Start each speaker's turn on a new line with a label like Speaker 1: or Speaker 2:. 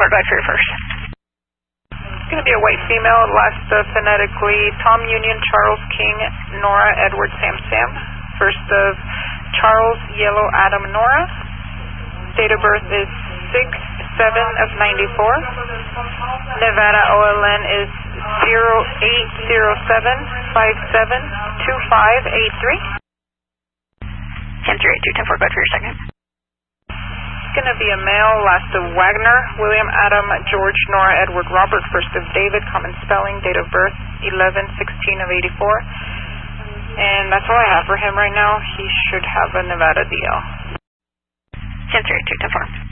Speaker 1: go ahead for your first.
Speaker 2: It's going to be a white female, last phonetically Tom Union, Charles King, Nora Edward Sam Sam. First of Charles Yellow Adam Nora. Date of birth is 6/7 of 94. Nevada OLN is 0807572583.
Speaker 1: 10-3-8-2-10-4, go ahead for your second.
Speaker 2: It's going to be a male, last of Wagner, William Adam George Nora Edward Robert, first of David, common spelling, date of birth 11/16 of 84. And that's all I have for him right now. He should have a Nevada DL.
Speaker 1: 10-3-8-2-10-4.